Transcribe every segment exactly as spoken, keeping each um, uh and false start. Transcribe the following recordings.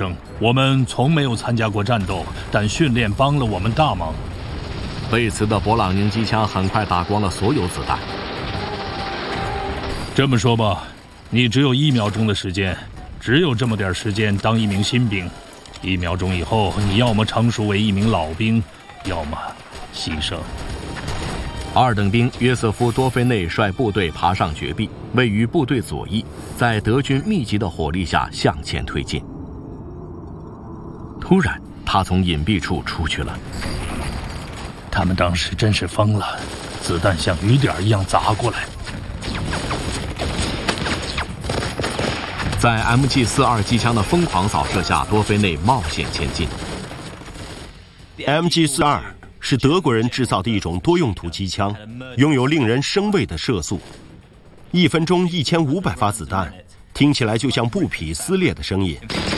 生，我们从没有参加过战斗，但训练帮了我们大忙。 贝茨的勃朗宁机枪很快打光了所有子弹。 这么说吧，你只有一秒钟的时间，只有这么点时间当一名新兵。一秒钟以后，你要么成熟为一名老兵，要么牺牲。 二等兵约瑟夫·多菲内率部队爬上绝壁，位于部队左翼，在德军密集的火力下向前推进。突然，他从隐蔽处出去了。 他们当时真是疯了，子弹像雨点一样砸过来。 在 M G 四十二机枪的疯狂扫射下，多菲内冒险前进。 M G 四十二 是德国人制造的一种多用途机枪，拥有令人生畏的射速，一分钟一千五百发子弹，听起来就像布匹撕裂的声音。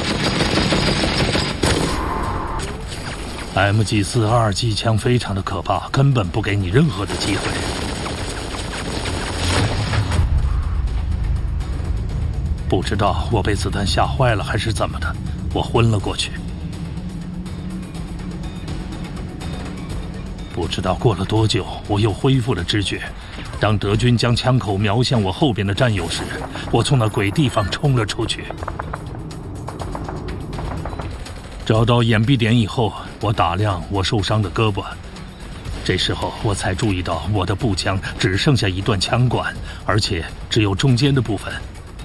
M G 四十二 机枪非常的可怕，根本不给你任何的机会。不知道我被子弹吓坏了还是怎么的，我昏了过去。不知道过了多久，我又恢复了知觉。当德军将枪口瞄向我后边的战友时，我从那鬼地方冲了出去。找到掩蔽点以后，我打量我受伤的胳膊，这时候我才注意到我的步枪只剩下一段枪管，而且只有中间的部分。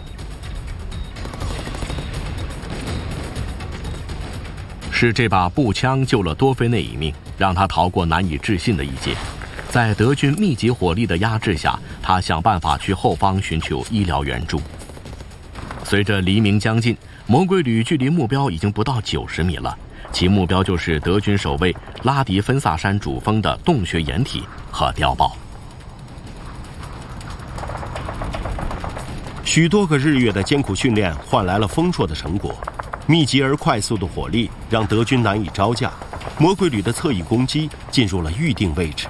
是这把步枪救了多菲内一命，让他逃过难以置信的一劫。在德军密集火力的压制下，他想办法去后方寻求医疗援助。随着黎明将近，魔鬼旅距离目标已经不到九十米了，其目标就是德军守卫拉迪芬萨山主峰的洞穴掩体和碉堡。 许多个日月的艰苦训练换来了丰硕的成果，密集而快速的火力让德军难以招架，魔鬼旅的侧翼攻击进入了预定位置。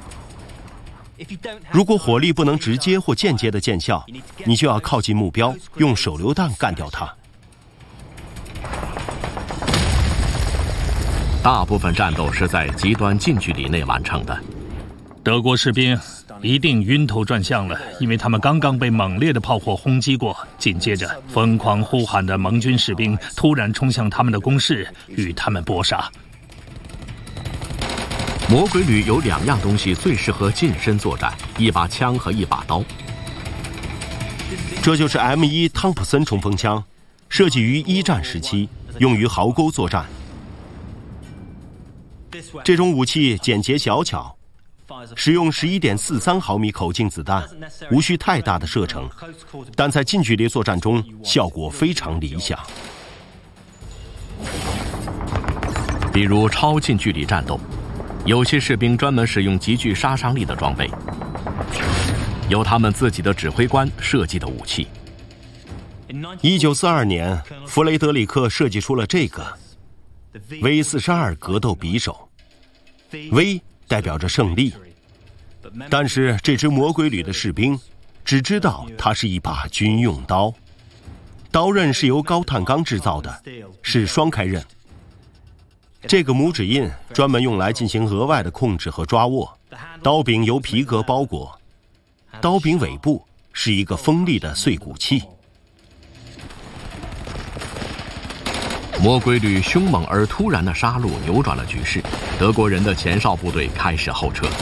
如果火力不能直接或间接的见效，你就要靠近目标，用手榴弹干掉它。 大部分战斗是在极端近距离内完成的。 德国士兵一定晕头转向了，因为他们刚刚被猛烈的炮火轰击过。紧接着，疯狂呼喊的盟军士兵突然冲向他们的工事，与他们搏杀。 魔鬼旅有两样东西最适合近身作战，一把枪和一把刀。 这就是 M 一 汤普森冲锋枪，设计于一战时期，用于壕沟作战。这种武器简洁小巧，使用 十一点四三毫米口径子弹，无需太大的射程，但在近距离作战中效果非常理想。 比如超近距离战斗，有些士兵专门使用极具杀伤力的装备，由他们自己的指挥官设计的武器。 一九四二年，弗雷德里克设计出了这个 V 四十二格斗匕首。V 代表着胜利，但是这支魔鬼旅的士兵只知道它是一把军用刀，刀刃是由高碳钢制造的，是双开刃。这个拇指印专门用来进行额外的控制和抓握，刀柄由皮革包裹，刀柄尾部是一个锋利的碎骨器。 魔鬼旅凶猛而突然的杀戮扭转了局势，德国人的前哨部队开始后撤。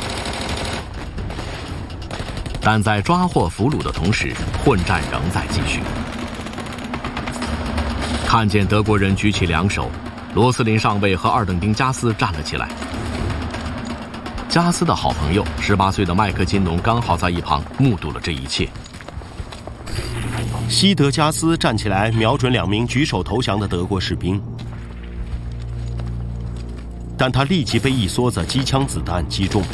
但在抓获俘虏的同时，混战仍在继续。看见德国人举起两手，罗斯林上尉和二等兵加斯站了起来。加斯的好朋友十八岁的麦克金农刚好在一旁目睹了这一切。 西德加斯站起来，瞄准两名举手投降的德国士兵，但他立即被一梭子机枪子弹击中了。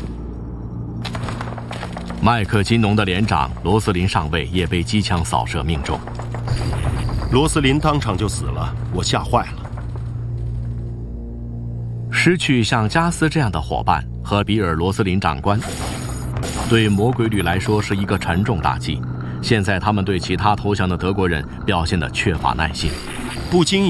麦克金农的连长罗斯林上尉也被机枪扫射命中， 罗斯林当场就死了，我吓坏了。 失去像加斯这样的伙伴和比尔罗斯林长官，对魔鬼旅来说是一个沉重打击。现在他们对其他投降的德国人表现得缺乏耐心， 不经意